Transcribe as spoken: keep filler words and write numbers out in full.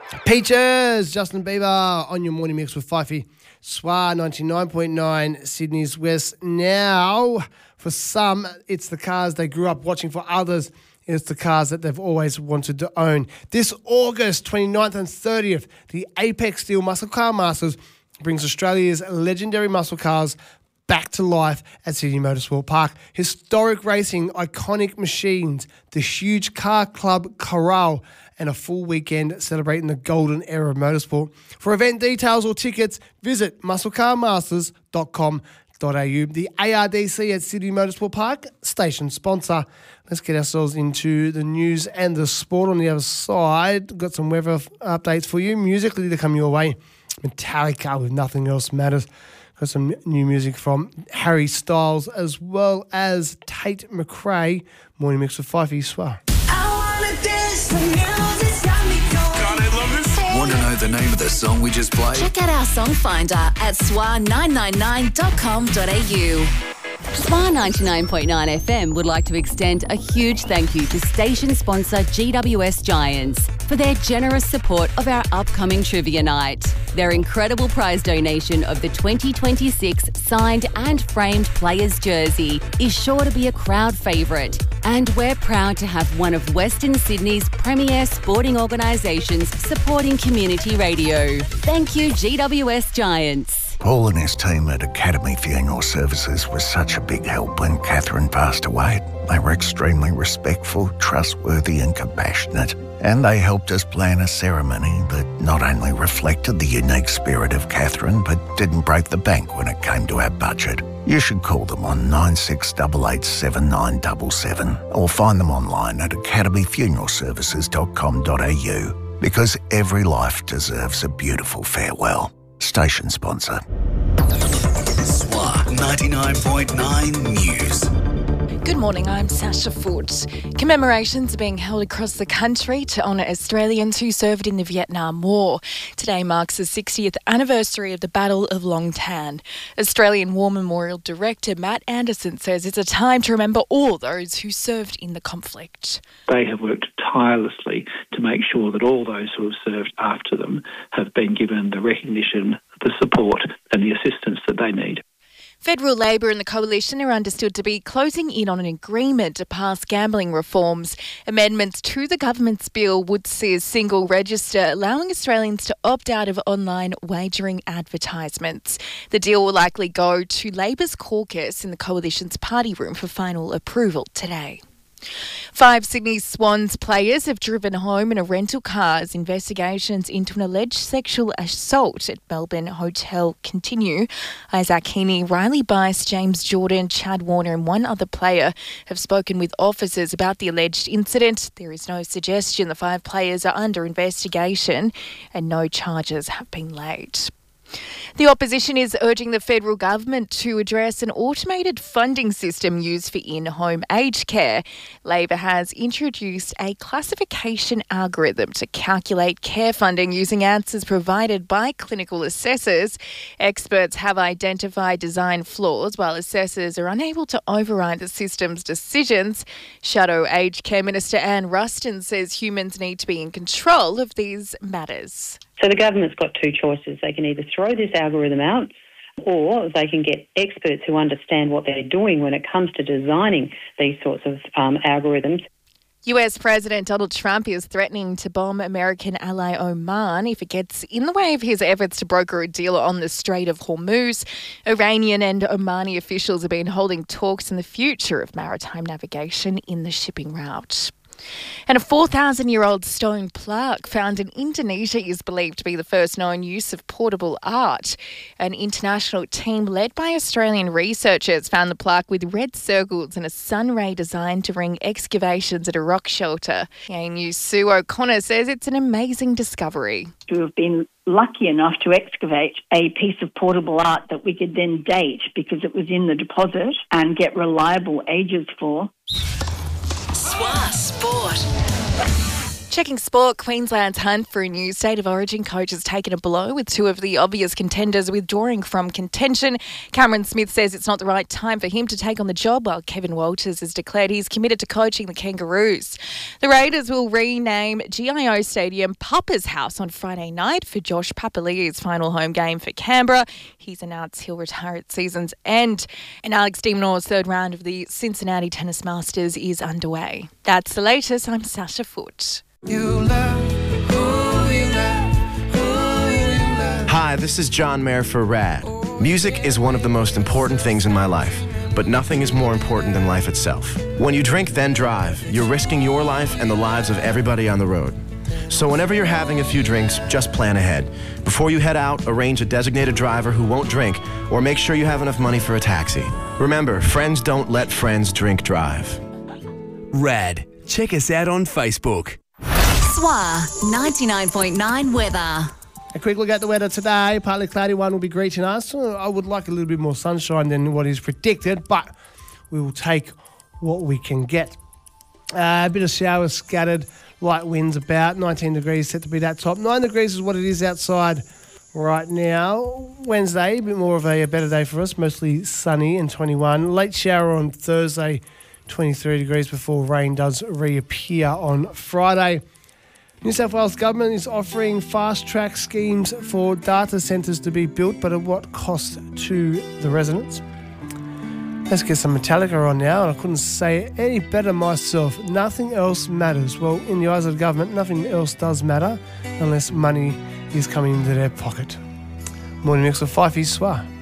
Peaches, Justin Bieber on your morning mix with Fifey. S W A ninety-nine point nine, Sydney's West. Now, for some, it's the cars they grew up watching. For others, it's the cars that they've always wanted to own. This August twenty-ninth and thirtieth, the Apex Steel Muscle Car Masters brings Australia's legendary muscle cars back to life at Sydney Motorsport Park. Historic racing, iconic machines, the huge car club corral, and a full weekend celebrating the golden era of motorsport. For event details or tickets, visit muscle car masters dot com dot a u. The A R D C at Sydney Motorsport Park, station sponsor. Let's get ourselves into the news and the sport on the other side. Got some weather updates for you. Musically to come your way. Metallica with Nothing Else Matters. Got some new music from Harry Styles as well as Tate McRae. Morning mix with Fifey. S W A. Want to know the name of the song we just played? Check out our song finder at S W A nine nine nine dot com dot a u. S W A ninety-nine point nine F M would like to extend a huge thank you to station sponsor G W S Giants for their generous support of our upcoming trivia night. Their incredible prize donation of the twenty twenty-six signed and framed players jersey is sure to be a crowd favourite, and we're proud to have one of Western Sydney's premier sporting organisations supporting community radio. Thank you, G W S Giants. Paul and his team at Academy Funeral Services was such a big help when Catherine passed away. They were extremely respectful, trustworthy and compassionate, and they helped us plan a ceremony that not only reflected the unique spirit of Catherine but didn't break the bank when it came to our budget. You should call them on nine six eight eight seven nine seven seven or find them online at academy funeral services dot com dot a u, because every life deserves a beautiful farewell. Station sponsor. S W A ninety-nine point nine News. Good morning, I'm Sasha Foote. Commemorations are being held across the country to honour Australians who served in the Vietnam War. Today marks the sixtieth anniversary of the Battle of Long Tan. Australian War Memorial Director Matt Anderson says it's a time to remember all those who served in the conflict. They have worked tirelessly to make sure that all those who have served after them have been given the recognition, the support and the assistance that they need. Federal Labor and the Coalition are understood to be closing in on an agreement to pass gambling reforms. Amendments to the government's bill would see a single register, allowing Australians to opt out of online wagering advertisements. The deal will likely go to Labor's caucus in the Coalition's party room for final approval today. Five Sydney Swans players have driven home in a rental car as investigations into an alleged sexual assault at Melbourne Hotel continue. Isaac Heaney, Riley Bice, James Jordan, Chad Warner and one other player have spoken with officers about the alleged incident. There is no suggestion the five players are under investigation and no charges have been laid. The opposition is urging the federal government to address an automated funding system used for in-home aged care. Labor has introduced a classification algorithm to calculate care funding using answers provided by clinical assessors. Experts have identified design flaws, while assessors are unable to override the system's decisions. Shadow Aged Care Minister Anne Ruston says humans need to be in control of these matters. So the government's got two choices. They can either throw this algorithm out or they can get experts who understand what they're doing when it comes to designing these sorts of um, algorithms. U S President Donald Trump is threatening to bomb American ally Oman if it gets in the way of his efforts to broker a deal on the Strait of Hormuz. Iranian and Omani officials have been holding talks on the future of maritime navigation in the shipping route. And a four thousand year old stone plaque found in Indonesia is believed to be the first known use of portable art. An international team led by Australian researchers found the plaque with red circles and a sun ray design during excavations at a rock shelter. A News Sue O'Connor says it's an amazing discovery. To have been lucky enough to excavate a piece of portable art that we could then date because it was in the deposit and get reliable ages for. S W A Sport. Checking sport, Queensland's hunt for a new State of Origin coach has taken a blow with two of the obvious contenders withdrawing from contention. Cameron Smith says it's not the right time for him to take on the job, while Kevin Walters has declared he's committed to coaching the Kangaroos. The Raiders will rename G I O Stadium Papa's House on Friday night for Josh Papali'i's final home game for Canberra. He's announced he'll retire at season's end. And Alex de Minaur's third round of the Cincinnati Tennis Masters is underway. That's the latest. I'm Sasha Foote. You love, who you love, who you love. Hi, this is John Mayer for Rad. Music is one of the most important things in my life, but nothing is more important than life itself. When you drink, then drive, you're risking your life and the lives of everybody on the road. So whenever you're having a few drinks, just plan ahead. Before you head out, arrange a designated driver who won't drink, or make sure you have enough money for a taxi. Remember, friends don't let friends drink drive. Rad. Check us out on Facebook. S W A ninety-nine point nine weather. A quick look at the weather today. Partly cloudy one will be greeting us. I would like a little bit more sunshine than what is predicted, but we will take what we can get. Uh, a bit of showers scattered, light winds about, nineteen degrees set to be that top. nine degrees is what it is outside right now. Wednesday, a bit more of a, a better day for us, mostly sunny and twenty-one. Late shower on Thursday, twenty-three degrees before rain does reappear on Friday. New South Wales Government is offering fast-track schemes for data centres to be built, but at what cost to the residents? Let's get some Metallica on now, and I couldn't say it any better myself. Nothing else matters. Well, in the eyes of the government, nothing else does matter unless money is coming into their pocket. Morning mix of Fifey S W A.